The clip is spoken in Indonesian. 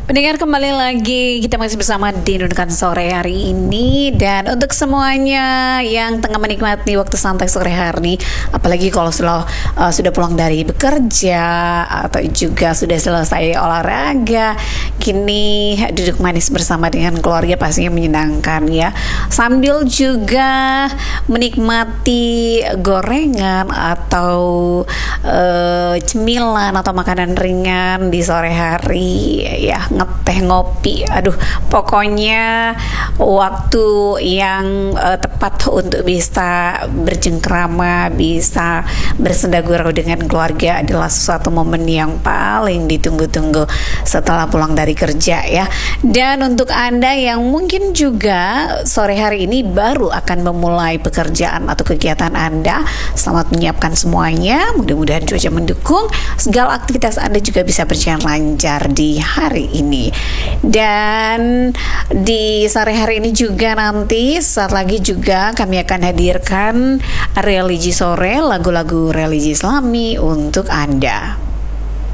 Pendengar, kembali lagi kita masih bersama di Nunukan Sore hari ini. Dan untuk semuanya yang tengah menikmati waktu santai sore hari, apalagi kalau sudah pulang dari bekerja atau juga sudah selesai olahraga, kini duduk manis bersama dengan keluarga pastinya menyenangkan ya. Sambil juga menikmati gorengan atau cemilan atau makanan ringan di sore hari ya, ngeteh, ngopi, aduh pokoknya waktu yang tepat untuk bisa bercengkrama, bisa bersenda gurau dengan keluarga adalah sesuatu momen yang paling ditunggu-tunggu setelah pulang dari kerja ya. Dan untuk Anda yang mungkin juga sore hari ini baru akan memulai pekerjaan atau kegiatan Anda, selamat menyiapkan semuanya, mudah-mudahan cuaca mendukung, segala aktivitas Anda juga bisa berjalan lancar di hari ini. Dan di sore hari ini juga nanti saat lagi juga kami akan hadirkan religi sore, lagu-lagu religi Islami untuk Anda.